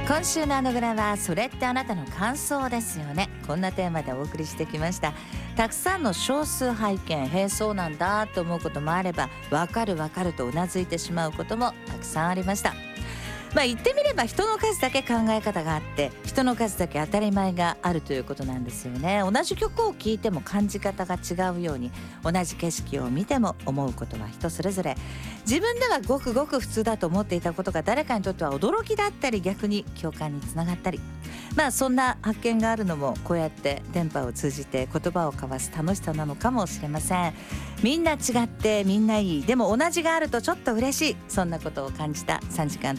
今週のあのぐらはそれってあなたの感想ですよね。こんなテーマでお送りしてきました。たくさんの少数拝見、へえそうなんだと思うこともあれば、わかるわかるとうなずいてしまうこともたくさんありました。言ってみれば人の数だけ考え方があって、人の数だけ当たり前があるということなんですよね。同じ曲を聴いても感じ方が違うように、同じ景色を見ても思うことは人それぞれ。自分ではごくごく普通だと思っていたことが誰かにとっては驚きだったり、逆に共感につながったり、そんな発見があるのもこうやって電波を通じて言葉を交わす楽しさなのかもしれません。みんな違ってみんないい、でも同じがあるとちょっと嬉しい、そんなことを感じた3時間